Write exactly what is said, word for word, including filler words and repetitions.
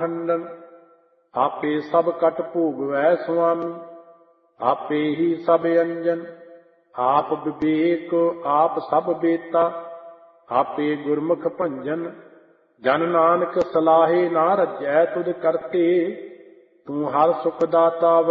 ਖੰਡਨ। ਆਪੇ ਸਭ ਕਟ ਭੋਗਵੈ ਸੁਆਮੀ, ਆਪੇ ਹੀ ਸਭ ਅੰਜਨ। ਆਪ ਵਿਵੇਕ ਆਪ ਸਭ ਬੇਤਾ, ਆਪੇ ਗੁਰਮੁਖ ਭੰਜਨ। ਜਨ ਨਾਨਕ ਸਲਾਹੇ ਨਾ ਰੱਜੈ ਤੁਧ ਕਰਤੇ, ਤੂੰ ਹਰ ਸੁਖ ਦਾਤਾ